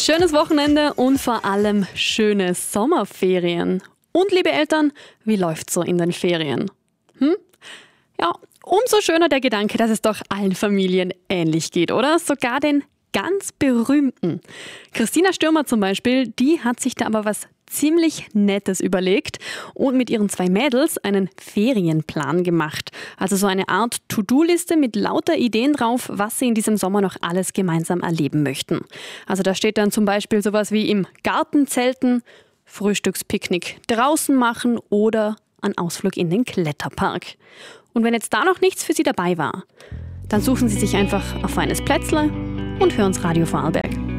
Schönes Wochenende und vor allem schöne Sommerferien. Und liebe Eltern, wie läuft's so in den Ferien? Ja, umso schöner der Gedanke, dass es doch allen Familien ähnlich geht, oder? Sogar den ganz berühmten. Christina Stürmer zum Beispiel, die hat sich da aber was ziemlich Nettes überlegt und mit ihren 2 Mädels einen Ferienplan gemacht. Also so eine Art To-Do-Liste mit lauter Ideen drauf, was sie in diesem Sommer noch alles gemeinsam erleben möchten. Also da steht dann zum Beispiel sowas wie im Garten zelten, Frühstückspicknick draußen machen oder einen Ausflug in den Kletterpark. Und wenn jetzt da noch nichts für Sie dabei war, dann suchen Sie sich einfach ein feines Plätzle und hören ins Radio Vorarlberg.